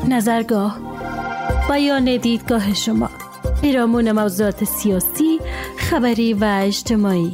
نظرگاه، بیان دیدگاه شما، پیرامون موضوعات سیاسی، خبری و اجتماعی.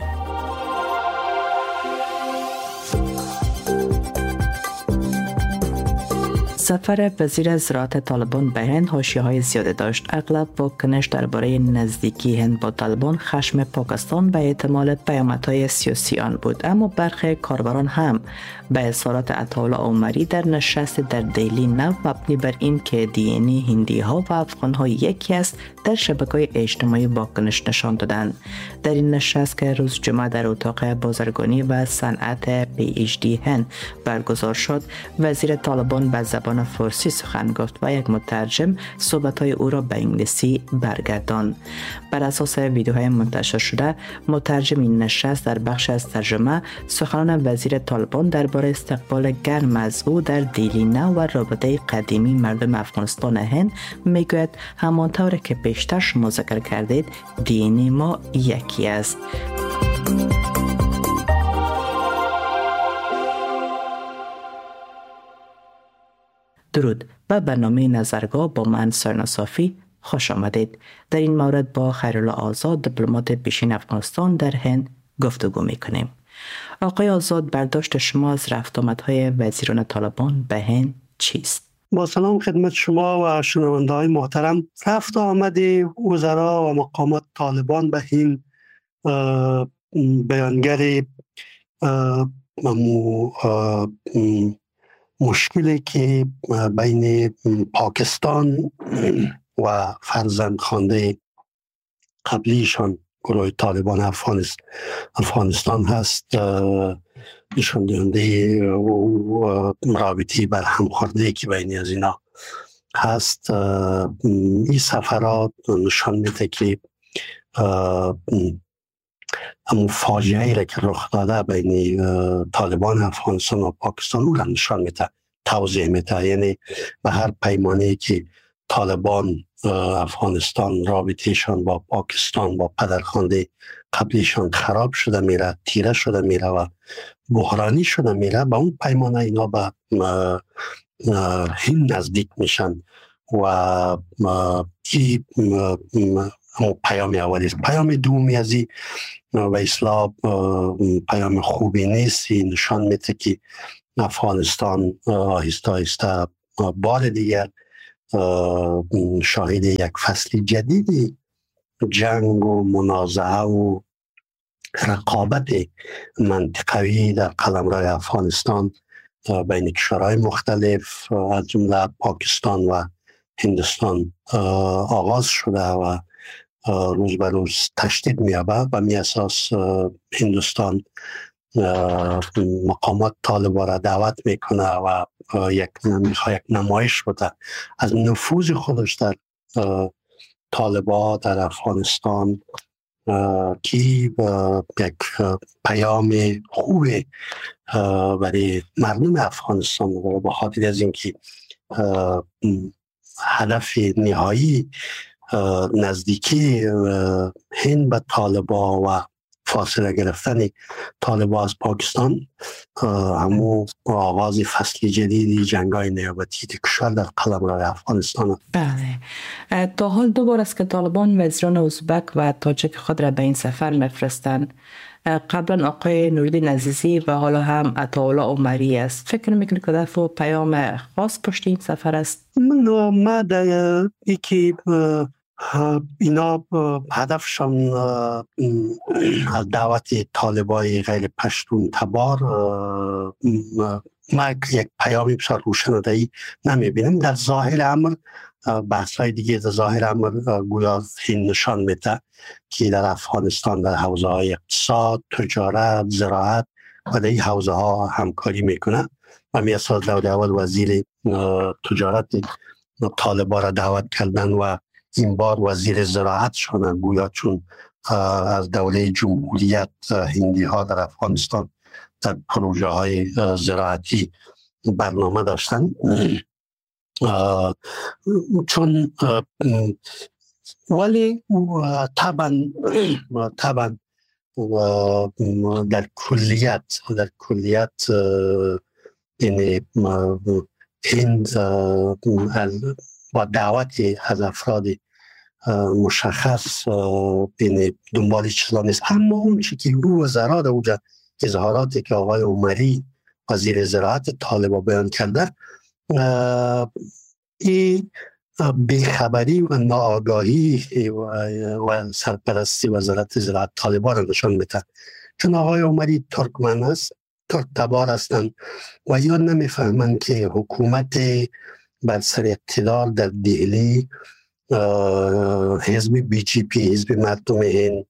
سفر وزیر زراعت طالبان به هند حاشیه‌های زیادی داشت. اغلب واکنش درباره نزدیکی هند با طالبان خشم پاکستان به احتمال پیامدهای سیاسی آن بود، اما برخی کاربران هم به اظهارات عطاالله عمری در نشست در دیلی نو مبنی بر این که دی هندی ها و افغان ها یکی است در شبکه‌های اجتماعی واکنش نشان دادند. در این نشست که روز جمعه در اتاق بازرگانی و صنعت PhD هند برگزار شد، وزیر طالبان به زبان فارسی سخن گفت و یک مترجم صحبت‌های او را به انگلیسی برگرداند. بر اساس ویدیوهای منتشر شده، مترجم این نشست در بخش از ترجمه سخنان وزیر طالبان درباره استقبال گرم از او در دیلی نو و رابطه قدیمی مردم افغانستان هند میگوید همانطور که بیشتر شما ذکر کردید، دینی ما یکی است. درود و برنامه نظرگاه با من سرنا صافی خوش آمدید. در این مورد با خیرالله آزاد، دیپلمات پیشین افغانستان در هند گفتگو میکنیم. آقای آزاد، برداشت شما از رفت آمدهای وزیران طالبان به هند چیست؟ با سلام خدمت شما و شنونده‌های محترم. رفت آمد وزرا و مقامات طالبان به هند بیانگر مشکلی که بین پاکستان و فرزندخوانده قبلیشان گروه طالبان افغانستان هست نشان دهنده رابطی بر همخوردگی که بین از اینا هست. این سفرات نشان میده که همون فاجعه‌ای را که رخ داده بین طالبان افغانستان و پاکستان او را نشان میده، توضیح میده. یعنی به هر پیمانه‌ای که طالبان افغانستان رابطهشان با پاکستان با پدرخوانده قبلیشان خراب شده میره، تیره شده میره و بحرانی شده میره، به اون پیمانه اینا به هند نزدیک میشن و این پیام اولی است. پیام دومی از این و اصلاح پیام خوبی نیست. نشان میده که افغانستان آهسته آهسته بار دیگر شاهد یک فصل جدیدی جنگ و منازعه و رقابت منطقوی در قلمرو افغانستان بین کشورهای مختلف از جمله پاکستان و هندوستان آغاز شده و روز به روز تشدید می‌یابد و می اساس هندوستان مقامات طالبان را دعوت میکنه و یک نمایش بوده از نفوذ خودش در طالبان در افغانستان که یک پیام خوب برای مردم افغانستان و به خاطر از اینکه هدف نهایی نزدیکی هند به طالبان و فاصله گرفتن طالبان از پاکستان همون آغاز فصل جدیدی جنگ‌های نیابتی کشور در قلمرو افغانستان. بله، تا حال دو بار است که طالبان وزیران ازبک و تاجیک خود را به این سفر میفرستند. قبلا آقای نوری‌الدین عزیزی و حالا هم عطاالله عمری است. فکر نمی‌کنید که هدف و پیام خاص پشت این سفر است؟ من در اینکه اینا هدفشان از دعوت طالبای غیر پشتون تبار ما یک پیامی بسیار روشن‌دهی نمیبینیم. در ظاهر امر بحث‌های دیگه در ظاهر امر گویا این نشان میده که در افغانستان در حوزه‌های اقتصاد، تجارت، زراعت و در این حوزه‌ها همکاری میکنه و می‌اساس در اول وزیر تجارت طالبان را دعوت کردن و این بار وزیر زراعت شدن گویا چون از دوله جمهوریت هندی ها در افغانستان در پروژه های زراعتی برنامه داشتن، چون ولی طبعا در کلیت یعنی هند با دعوت از افراد مشخص بین دنبال چیزا نیست. اما اون چی که رو وزرا در اونجا اظهاراتی که آقای عمری وزیر زراعت طالبان بیان کرده، این بیخبری و ناآگاهی و سرپرستی وزارت زراعت طالبان را نشان میده. چون آقای عمری ترکمن است، ترک تبار هستند و یا نمیفهمند که حکومت بر سر اقتدار در دهلی، حزب بی جی پی، حزب مردم هند،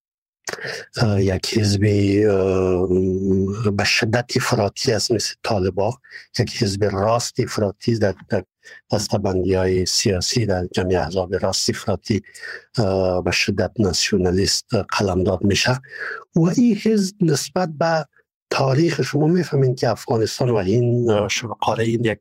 یک حزب به شدت افراطی است مثل طالبان، یک حزب راست افراطی در دستبندی های سیاسی در جمعی احزاب راست افراطی به شدت ناسیونالیست قلمداد میشه. و این حزب نسبت به تاریخ، شما میفهمین که افغانستان و این شبقاره این یک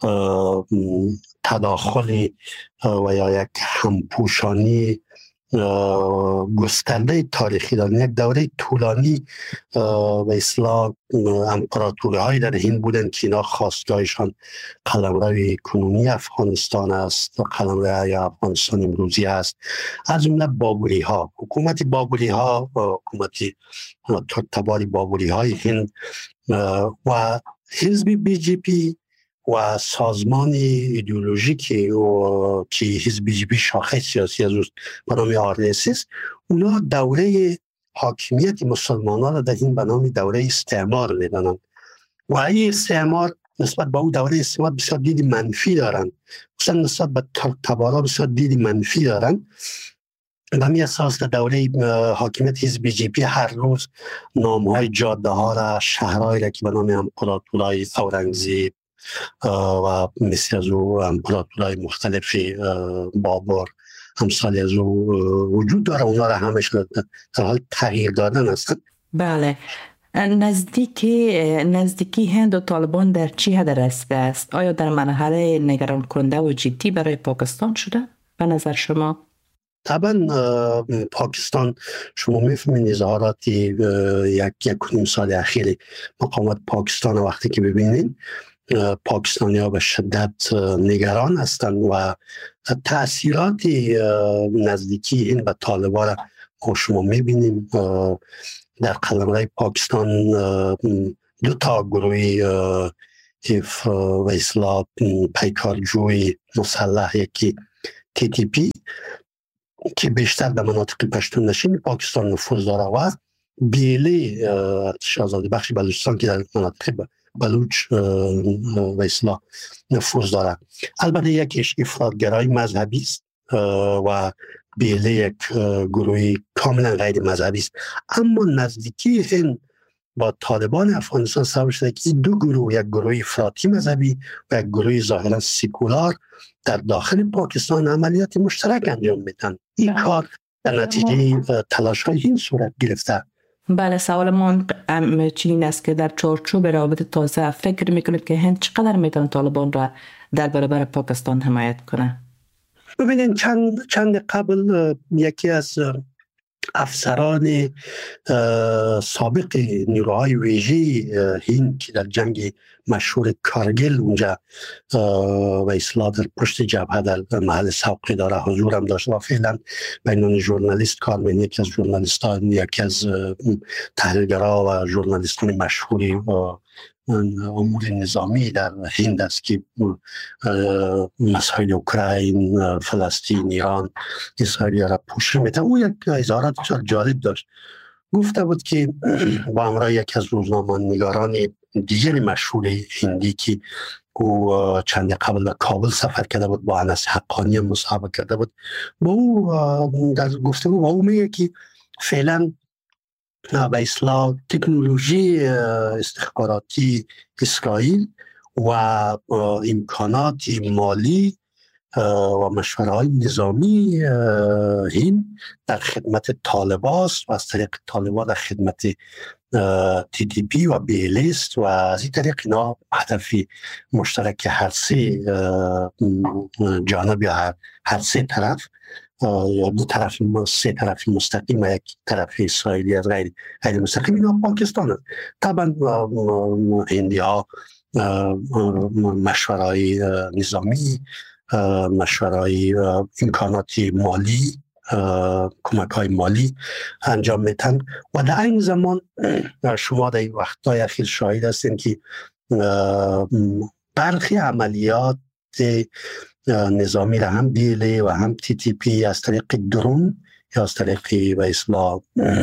تداخلی و یا یک همپوشانی گسترده تاریخی دارن. یک دوره طولانی به اصطلاح امپراتوری های در هند بودن که اینا خواستگاهشان قلمرو کنونی افغانستان است، قلمرو افغانستان امروزی است، از جمله بابری ها، حکومت بابری ها، حکومت ترکتباری بابری های هند و حزب بی جی پی و سازمان ایدئولوژیکی که حزب بی جی پی شاخه سیاسی از اوست به نام RSS است، اونا دوره حاکمیت مسلمانان را در این به نام دوره استعمار میدانند و این استعمار نسبت به اون دوره استعمار بسیار دید منفی دارند، مثلا نسبت به تبارا بسیار دید منفی دارند. به همین اساس در دوره حاکمیت حزب بی جی پی هر روز نامهای جاده ها را، شهرهایی را که به نام امپراتورای اورنگزیب و مثل از او امپراتورای مختلفی بابر همسال از او وجود داره، اونا را همش در حال تغییر دادن هستند. بله. نزدیکی هند و طالبان در چی حد رسیده است؟ آیا در مرحله نگران کننده و جدی برای پاکستان شده به نظر شما؟ طبعا پاکستان، شما میفهمین اظهاراتی یک نیم سال اخیر مقامات پاکستان وقتی که ببینین، پاکستانی ها به شدت نگران هستند و تأثیرات نزدیکی این به طالبان را شما میبینیم. در قلمرو پاکستان دو تا گروهی و اصلاح پیکارجوی مسلح، یکی TTP که بیشتر در مناطق پشتون نشین پاکستان نفوذ داره و بیلی آزادی بخش بلوچستان که در مناطق بلوچ و اصلاح نفوذ داره. البته یکیش افراطگرای مذهبی است و بیلی یک گروهی کاملا غیر مذهبی است. اما نزدیکی هند با طالبان افغانستان سبب شده که دو گروه، یک گروه افراطی مذهبی و یک گروه ظاهرا سکولار، در داخل پاکستان عملیات مشترک انجام میدن. این کار در نتیجه تلاش های این صورت گرفته. بله، سوال ما چنین است که در چارچوب روابط تازه فکر میکنید که هند چقدر میتونه طالبان را در برابر پاکستان حمایت کنه؟ ببینید چند قبل یکی از افسران سابق نیروهای ویژه هند که در جنگ مشهور کارگل اونجا و اصلاح در پشت جبهه در محل سوقی داره حضور هم داشت و فعلا بینان ژورنالیست کار می‌کنه. یکی از ژورنالیست‌ها، یکی از تحلیلگرها و ژورنالیستان مشهوری امور نظامی در هند است که مسائل اوکراین، فلسطین، ایران اسرائیل را پوشش میده. او یک اظهارات بسیار جالب داشت. گفته بود که با همراه یکی از روزنامه‌نگاران دیگر مشهور هندی که او چند قبل به کابل سفر کرده بود، با انس حقانی مصاحبه کرده بود، با او در گفتگو با او میگه که فعلا به اصلاح تکنولوژی استخباراتی اسرائیل و امکانات مالی و مشوره‌های نظامی هند در خدمت طالبان است و از طریق طالبان در خدمت TTP و بیلیست و از این طریق اینا هدف مشترک هر سه جانب یا هر سه طرف یا دو طرف، سه طرف مستقیم و یک طرف اسرائیلی از غیر مستقیم، اینا پاکستان هست. طبعا هندی ها مشوره‌های نظامی، مشوره‌های امکاناتی مالی، کمک‌های مالی انجام میتن و در این زمان شما در این وقت‌های اخیر شاهد هستین که برخی عملیات نظامی را هم دیلی و هم TTP از طریق درون یا از طریق به اصطلاح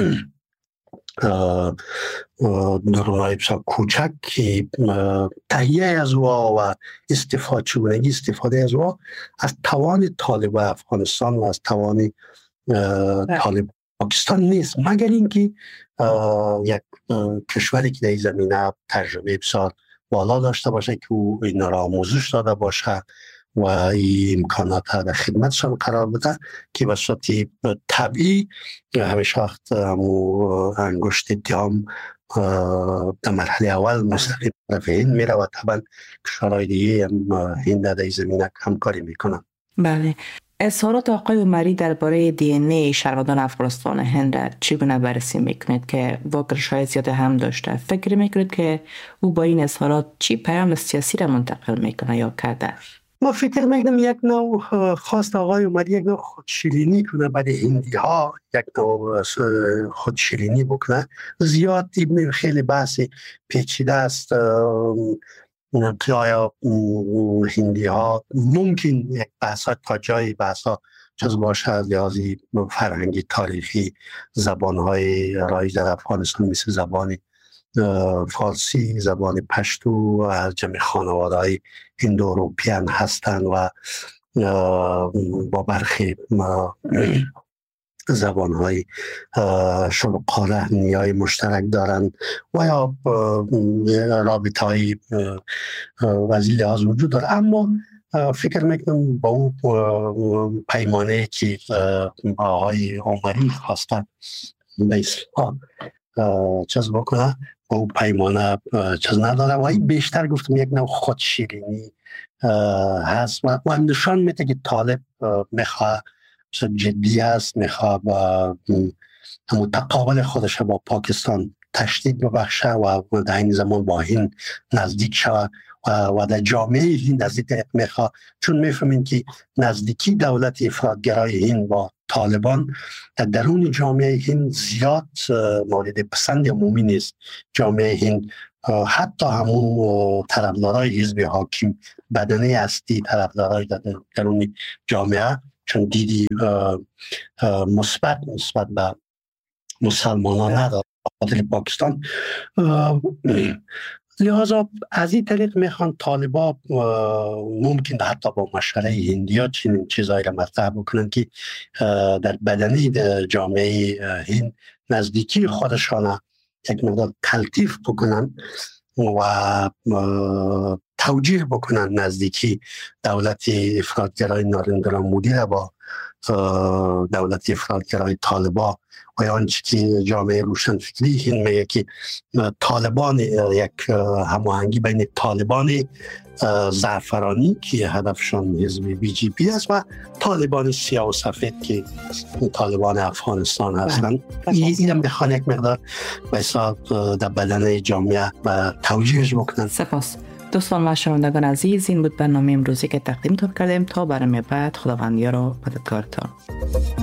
درون‌های بسیار کوچک که تهیه از و استفاده از از توان طالب افغانستان و از توان طالب پاکستان نیست، مگر اینکه یک کشوری که در این زمینه تجربه بسیار بالا داشته باشه که او اینا را آموزش داده باشه و این امکانات در خدمتشان قرار بده که به صورت طبیعی همیشه وقت انگشت اتهام در مرحله اول مستقیم طرف هند میره و طبعا کشورهای دیگه هند در این زمینه همکاری میکنن. بله. اظهارات آقای عمری درباره DNA شهروندان افغانستان هند را چگونه بررسی میکنید که واکنش‌های زیاد هم داشته؟ فکر میکنید که او با این اظهارات چی پیام سیاسی را منتقل میکنه یا کرده؟ ما فکر میکنم یک نوع خواست آقای عمری یک نوع خودشیرینی کنه برای هندی ها، یک نوع خودشیرینی بکنه. زیاد خیلی بحث پیچیده است که آیا هندی ها ممکن یک بحث ها تا جایی بحث ها جز باشه از لحاظی فرهنگی تاریخی زبان های رایج در افغانستان مثل زبان فارسی، زبان پشتو از جمع خانواده های هندو اروپیان هستند و با برخی زبان های شلوغ‌ها نیای مشترک دارند و یا رابطه های وزیر لحاظ وجود داره. اما فکر میکنم با اون پیمانه که آقای عمری خواستن به اصلاح چیز بکنه با اون پیمانه چیز نداره و این بیشتر گفتم یک نوع خودشیرینی هست و نشان میده که طالب میخواه جدی است، میخواه با تقابل خودش با پاکستان تشدید ببخشه و در این زمان با هند نزدیک شود و در جامعه هند نزدیک میخواه، چون میفهمین که نزدیکی دولت افراطگرای هند با طالبان در درون جامعه هند زیاد مورد پسند عمومی نیست. جامعه هند حتی همون طرفدارای حزب حاکم بدنه اصلی طرفدارای درون جامعه چون دیدی مثبت به مسلمانان نداره خاطر پاکستان، لحاظا از این طریق میخوان طالبا ممکن حتی با مشوره هندی ها چنین چیزایی را مطرح بکنن که در بدنی جامعه هند نزدیکی خودشان یک مقدار تلطیف بکنن و توجیه بکنن نزدیکی دولت افراطگرای نارندرا مودی را با دولت افراطگرای طالبان و آنچه که جامعه روشنفکری هند میگه که طالبان یک هماهنگی بین طالبان زعفرانی که هدفشان حزب BJP است و طالبان سیاه و سفید که طالبان افغانستان هستند. این هم بخوان یک مقدار بسیار در بدن جامعه و توجیهش بکنن. سپاس. دوستان و شنوندگان عزیز، این بود برنامه امروزی که تقدیمتان کردیم. تا برنامه بعد خداوند یار و مددگارتان.